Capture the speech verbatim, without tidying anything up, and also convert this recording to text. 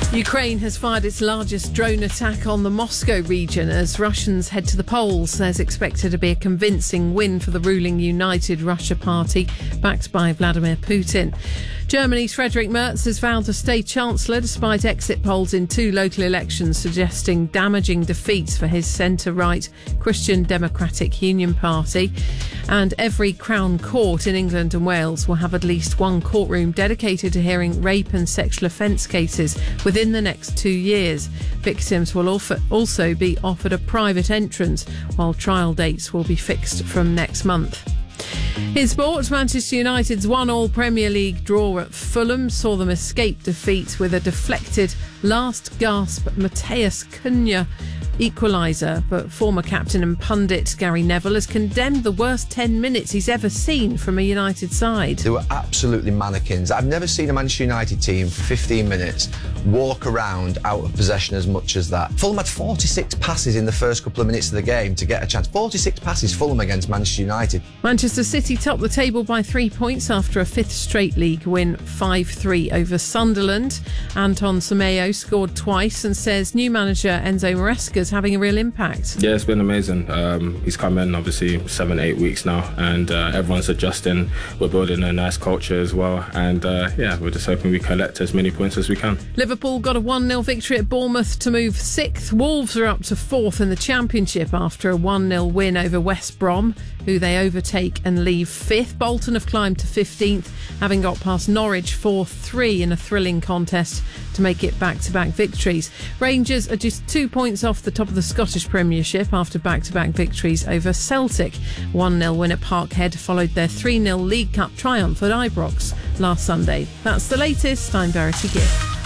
Ukraine has fired its largest drone attack on the Moscow region as Russians head to the polls. There's expected to be a convincing win for the ruling United Russia Party, backed by Vladimir Putin. Germany's Friedrich Merz has vowed to stay Chancellor despite exit polls in two local elections suggesting damaging defeats for his centre-right Christian Democratic Union Party. And every Crown Court in England and Wales will have at least one courtroom dedicated to hearing rape and sexual offence cases within the next two years. Victims will also be offered a private entrance, while trial dates will be fixed from next month. In sport, Manchester United's one-all Premier League draw at Fulham saw them escape defeat with a deflected last-gasp Matheus Cunha equaliser, but former captain and pundit Gary Neville has condemned the worst ten minutes he's ever seen from a United side. They were absolutely mannequins. I've never seen a Manchester United team for fifteen minutes walk around out of possession as much as that. Fulham had forty-six passes in the first couple of minutes of the game to get a chance. forty-six passes Fulham against Manchester United. Manchester City topped the table by three points after a fifth straight league win five three over Sunderland. Anton Semedo scored twice and says new manager Enzo Maresca's having a real impact. Yeah, it's been amazing. Um, he's come in obviously seven, eight weeks now, and uh, everyone's adjusting. We're building a nice culture as well, and uh, yeah, we're just hoping we collect as many points as we can. Liverpool got a one nil victory at Bournemouth to move sixth. Wolves are up to fourth in the Championship after a one nil win over West Brom, who they overtake and leave fifth. Bolton have climbed to fifteenth, having got past Norwich four three in a thrilling contest to make it back-to-back victories. Rangers are just two points off the top of the Scottish Premiership after back-to-back victories over Celtic. one nil win at Parkhead followed their three nil League Cup triumph at Ibrox last Sunday. That's the latest. I'm Verity Gibb.